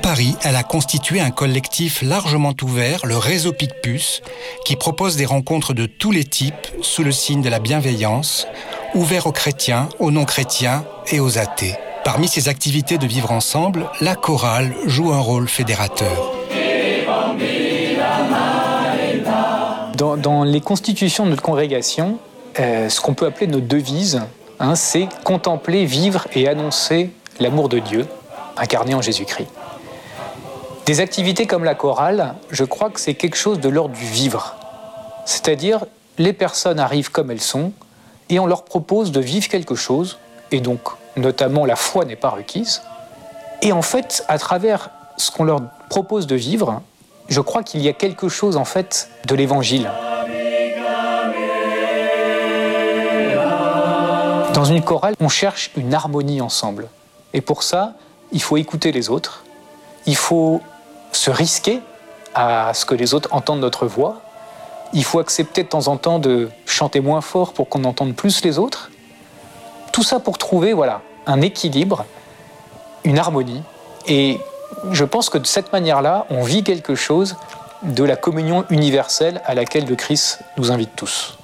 Paris, elle a constitué un collectif largement ouvert, le Réseau Picpus, qui propose des rencontres de tous les types sous le signe de la bienveillance, ouvert aux chrétiens, aux non-chrétiens et aux athées. Parmi ces activités de vivre ensemble, la chorale joue un rôle fédérateur. Dans les constitutions de notre congrégation, ce qu'on peut appeler notre devise, c'est contempler, vivre et annoncer l'amour de Dieu, incarné en Jésus-Christ. Des activités comme la chorale, je crois que c'est quelque chose de l'ordre du vivre. C'est-à-dire, les personnes arrivent comme elles sont et on leur propose de vivre quelque chose, et donc, notamment, la foi n'est pas requise. Et en fait, à travers ce qu'on leur propose de vivre, je crois qu'il y a quelque chose, en fait, de l'Évangile. Dans une chorale, on cherche une harmonie ensemble. Et pour ça, il faut écouter les autres, il faut se risquer à ce que les autres entendent notre voix, il faut accepter de temps en temps de chanter moins fort pour qu'on entende plus les autres. Tout ça pour trouver un équilibre, une harmonie. Et je pense que de cette manière-là, on vit quelque chose de la communion universelle à laquelle le Christ nous invite tous.